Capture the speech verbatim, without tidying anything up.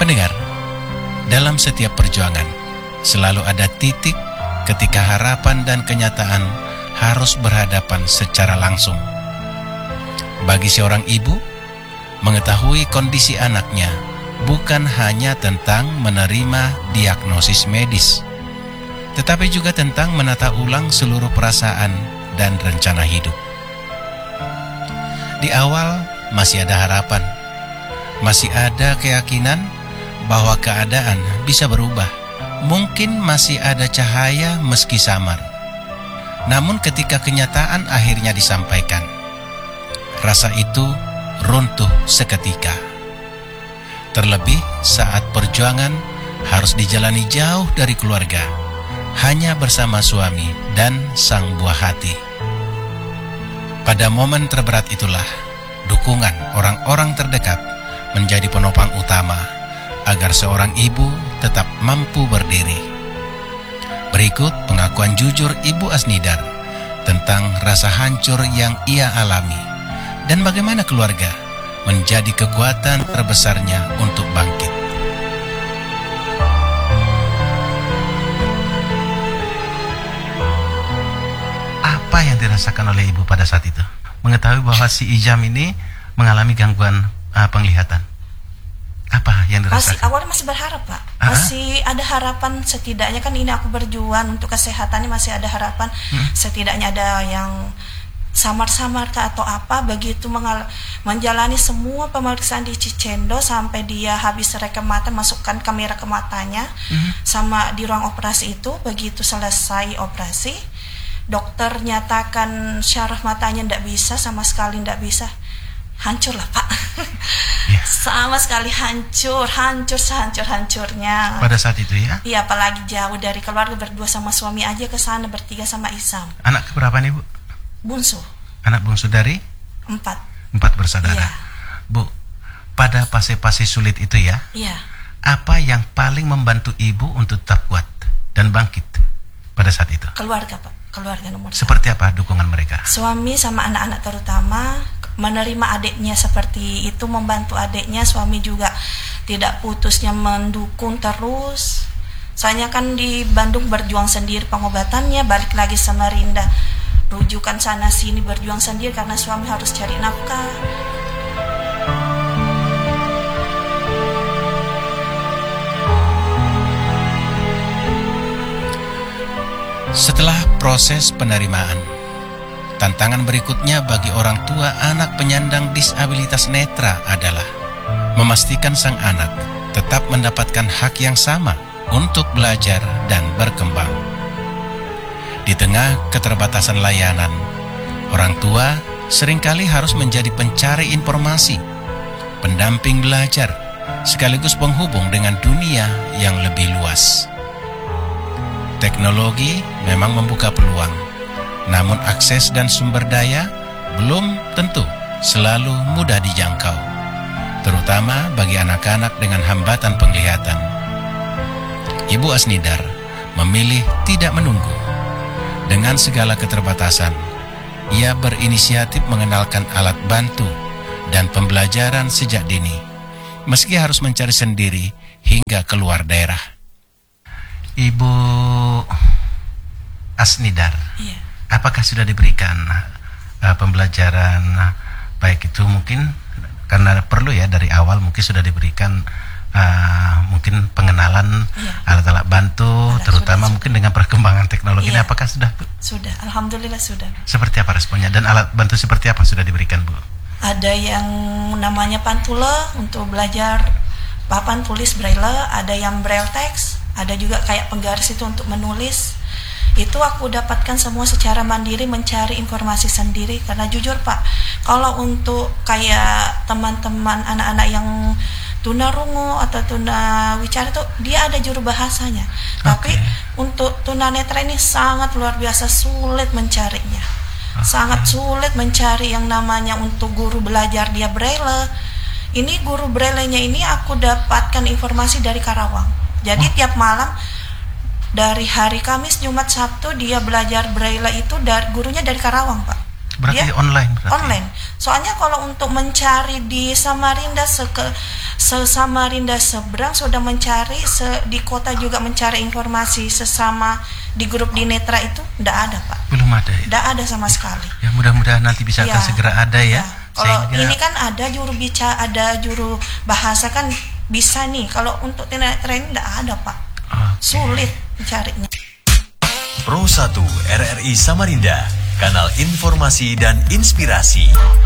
Pendengar, dalam setiap perjuangan selalu ada titik ketika harapan dan kenyataan harus berhadapan secara langsung. Bagi seorang ibu, mengetahui kondisi anaknya bukan hanya tentang menerima diagnosis medis, tetapi juga tentang menata ulang seluruh perasaan dan rencana hidup. Di awal masih ada harapan, masih ada keyakinan bahwa keadaan bisa berubah. Mungkin masih ada cahaya meski samar. Namun ketika kenyataan akhirnya disampaikan, rasa itu runtuh seketika. Terlebih saat perjuangan harus dijalani jauh dari keluarga, hanya bersama suami dan sang buah hati. Pada momen terberat itulah, dukungan orang-orang terdekat menjadi penopang utama agar seorang ibu tetap mampu berdiri. Berikut pengakuan jujur Ibu Asnidar tentang rasa hancur yang ia alami dan bagaimana keluarga menjadi kekuatan terbesarnya untuk bangkit. Apa yang dirasakan oleh ibu pada saat itu? Mengetahui bahwa si Ijam ini mengalami gangguan uh, penglihatan. Apa yang dirasakan? Masih awalnya masih berharap, Pak. Uh-huh. Masih ada harapan, setidaknya kan ini aku berjuang untuk kesehatannya, masih ada harapan. Hmm. Setidaknya ada yang samar-samar atau apa. Begitu mengal- menjalani semua pemeriksaan di Cicendo sampai dia habis rekam mata, masukkan kamera ke matanya, hmm. sama di ruang operasi itu. Begitu selesai operasi, dokter nyatakan syaraf matanya tidak bisa, sama sekali tidak bisa. Hancur lah, Pak. Yeah. Sama sekali hancur, hancur sehancur-hancurnya. Pada saat itu ya? Iya, apalagi jauh dari keluarga, berdua sama suami aja ke sana, bertiga sama Isam. Anak keberapa nih, Bu? Bungsu. Anak bungsu dari? Empat. Empat bersaudara. Iya. Bu, pada fase-fase sulit itu ya? Iya. Apa yang paling membantu ibu untuk tetap kuat dan bangkit pada saat itu? Keluarga, Pak. Keluarga nomor satu. Seperti apa dukungan mereka? Suami sama anak-anak terutama menerima adiknya seperti itu, membantu adiknya. Suami juga tidak putusnya mendukung terus. Soalnya kan di Bandung berjuang sendiri pengobatannya, balik lagi Samarinda, rujukan sana sini berjuang sendiri karena suami harus cari nafkah. Setelah proses penerimaan, tantangan berikutnya bagi orang tua anak penyandang disabilitas netra adalah memastikan sang anak tetap mendapatkan hak yang sama untuk belajar dan berkembang. Di tengah keterbatasan layanan, orang tua seringkali harus menjadi pencari informasi, pendamping belajar, sekaligus penghubung dengan dunia yang lebih luas. Teknologi memang membuka peluang, namun akses dan sumber daya belum tentu selalu mudah dijangkau, terutama bagi anak-anak dengan hambatan penglihatan. Ibu Asnidar memilih tidak menunggu. Dengan segala keterbatasan, ia berinisiatif mengenalkan alat bantu dan pembelajaran sejak dini, meski harus mencari sendiri hingga keluar daerah. Ibu Asnidar, Iya. apakah sudah diberikan uh, pembelajaran, uh, baik itu mungkin karena perlu ya dari awal mungkin sudah diberikan uh, mungkin pengenalan Iya. alat-alat bantu, Alat, terutama sudah, mungkin dengan perkembangan teknologi ini, Iya. apakah sudah, Bu? Sudah, alhamdulillah sudah. Seperti apa responnya dan alat bantu seperti apa sudah diberikan, Bu? Ada yang namanya pantula untuk belajar papan tulis braille, ada yang braille text, ada juga kayak penggaris itu untuk menulis. Itu aku dapatkan semua secara mandiri, mencari informasi sendiri. Karena jujur, Pak, kalau untuk kayak teman-teman anak-anak yang tunarungu atau tunawicara itu dia ada juru bahasanya. Okay. Tapi untuk tunanetra ini sangat luar biasa sulit mencarinya. Okay. Sangat sulit mencari yang namanya untuk guru belajar dia braille. Ini guru braille-nya ini aku dapatkan informasi dari Karawang. Jadi oh. tiap malam dari hari Kamis, Jumat, Sabtu dia belajar braille itu dari gurunya dari Karawang, Pak. Berarti dia online berarti. Online. Soalnya kalau untuk mencari di Samarinda seke, se-Samarinda seberang sudah mencari, se- di kota juga mencari informasi sesama di grup di Netra itu, tidak ada Pak. Belum ada ya? Tidak ada sama sekali. Ya mudah-mudahan nanti bisa akan Ya, segera ada ya. ya. Kalau Sehingga- ini kan ada juru bicara, ada juru bahasa kan bisa nih. Kalau untuk Netra ini tidak ada Pak. Oke. Sulit mencarinya. Pro satu R R I Samarinda, kanal informasi dan inspirasi.